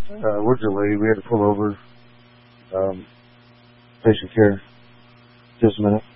we're delayed. We had to pull over. Patient care. Just a minute.